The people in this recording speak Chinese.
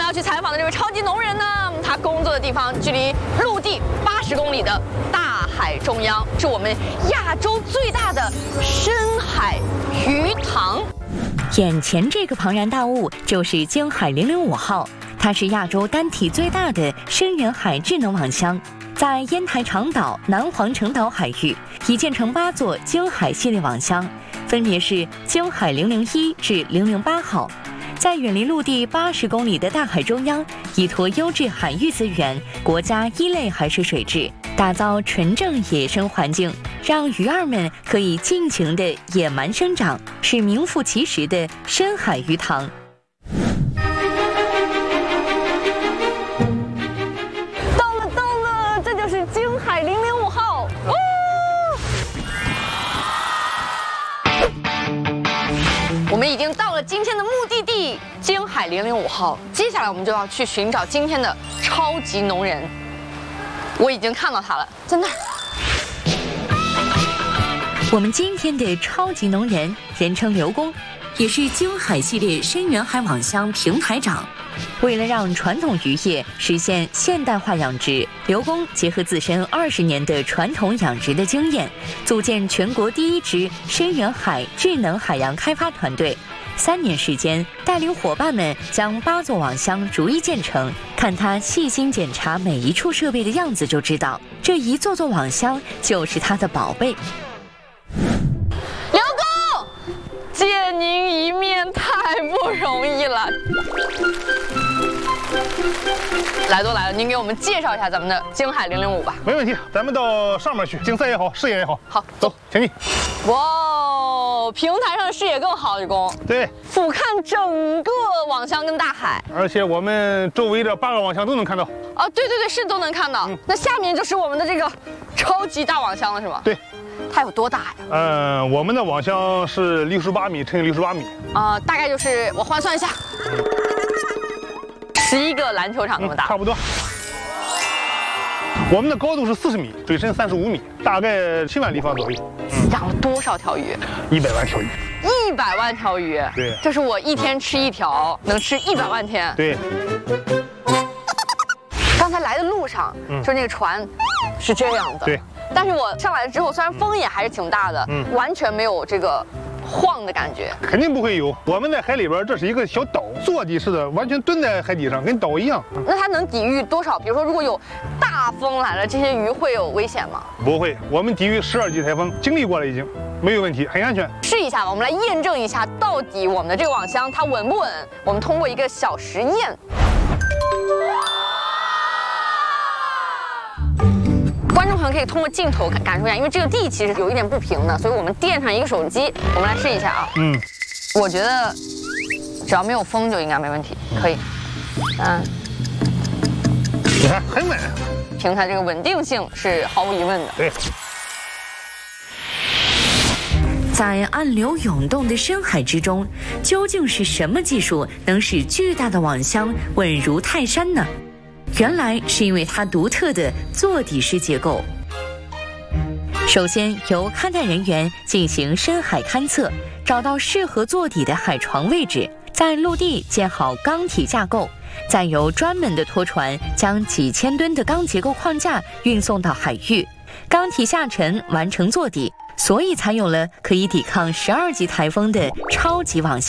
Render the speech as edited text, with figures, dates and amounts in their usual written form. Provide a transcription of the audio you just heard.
要去采访的这位超级农人呢，他工作的地方距离陆地80公里的大海中央，是我们亚洲最大的深海鱼塘。 眼前这个庞然大物就是鲸海005号，它是亚洲单体最大的深远海智能网箱，在烟台长岛、南黄城岛海域已建成8座鲸海系列网箱，分别是鲸海001至008号。在远离陆地80公里的大海中央，依托优质海域资源、国家1类海水水质，打造纯正野生环境，让鱼儿们可以尽情的野蛮生长，是名副其实的深海鱼塘。 到了，这就是鲸海005号。哦，我们已经到了今天的目的地鲸海005号，接下来我们就要去寻找今天的超级农人。我已经看到他了，在那儿。 我们今天的超级农人人称刘工，也是鲸海系列深远海网箱平台长。为了让传统渔业实现现代化养殖，刘工结合自身20年的传统养殖的经验，组建全国第1支深远海智能海洋开发团队。3年时间，带领伙伴们将8座网箱逐一建成。看他细心检查每一处设备的样子，就知道这一座座网箱就是他的宝贝。 刘工，见您一面太不容易了。来都来了，您给我们介绍一下咱们的鲸海005吧。 没问题，咱们到上面去，竞赛也好，视野也好。 好， 走，请你。 哇，平台上的视野更好，刘工。 对， 俯瞰整个网箱跟大海， 而且我们周围的8个网箱都能看到。 啊，对，是都能看到。那下面就是我们的这个超级大网箱了，是吗？ 对。 它有多大呀？ 我们的网箱是68米乘以68米。 大概就是我换算一下，11个篮球场那么大。 差不多。我们的高度是40米，水深35米，大概7万立方左右。 养了多少条鱼 ？100万条鱼。 100万条鱼。 对， 这是我1天吃1条，能吃100万天。 对。 刚才来的路上，就那个船是这样的。 对。 但是我上来之后，虽然风也还是挺大的，完全没有这个晃的感觉。 肯定不会有。我们在海里边，这是一个小岛，坐地式的，完全蹲在海底上，跟岛一样。 那它能抵御多少？比如说，如果有大风来了，这些鱼会有危险吗？ 不会，我们抵御12级台风，经历过了已经，没有问题，很安全。 试一下吧，我们来验证一下，到底我们的这个网箱它稳不稳？我们通过一个小实验。观众朋友可以通过镜头感受一下，因为这个地其实有一点不平的，所以我们垫上一个手机，我们来试一下啊。我觉得只要没有风就应该没问题，可以。 你看很稳， 平台这个稳定性是毫无疑问的。 对。 在暗流涌动的深海之中，究竟是什么技术能使巨大的网箱稳如泰山呢？原来是因为它独特的座底式结构。首先由勘探人员进行深海勘测，找到适合座底的海床位置，在陆地建好钢体架构，再由专门的拖船将几千吨的钢结构框架运送到海域，钢体下沉完成座底，所以才有了可以抵抗12级台风的超级网箱。